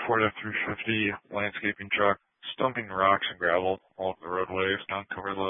Ford F-350 landscaping truck, stumping rocks and gravel all over the roadways to uncover